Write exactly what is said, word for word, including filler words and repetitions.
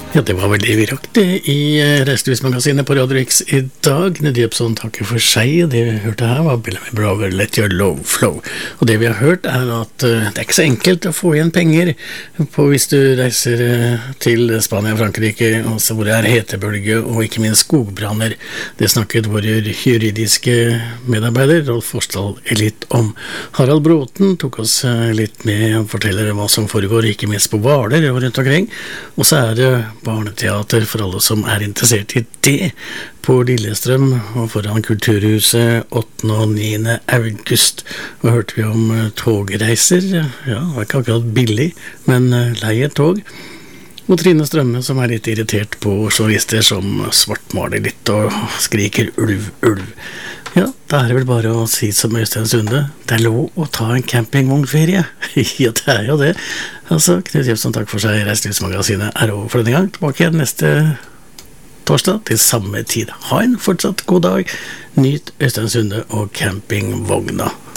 Ja, det var veldig viraktig i Reiselivsmagasinet på Radio X i dag. Nedre Jepson takker for seg. Det vi hørte her var Bellamy Brother, Let Your Love Flow. Og det vi har hørt er at uh, det er ikke så enkelt å få igjen penger på hvis du reiser uh, til Spania og Frankrike, også hvor det er hetebølge og ikke minst skogbranner. Det snakket vår juridiske medarbeider, Rolf Forsdal, litt om. Harald Bråten tok oss uh, litt med og forteller hva som foregår, ikke minst på Hvaler og rundt omkring. Og så er det barneteater for alle som er interessert i det på Lillestrøm og foran Kulturhuset åttende og niende august. Og hørte vi om uh, togreiser. Ja, det var ikke akkurat billig, men uh, leie tog. Og Trine Strømme som er litt irritert på journalister som svartmaler litt og skriker ulv, ulv. Ja, da er det vel bare å si som Øystein Sunde, det er lov å ta en campingvognferie. Ja, det er jo det. Altså, Knut Jepson, takk for seg. Reiselivsmagasinet er over for denne gang. Tilbake igjen neste torsdag til samme tid. Ha en fortsatt god dag. Nyt Øystein Sunde og campingvogna.